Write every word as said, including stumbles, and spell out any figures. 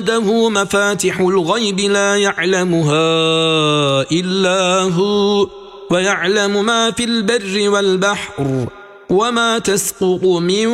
عنده مفاتح الغيب لا يعلمها إلا هو ويعلم ما في البر والبحر وما تسقط من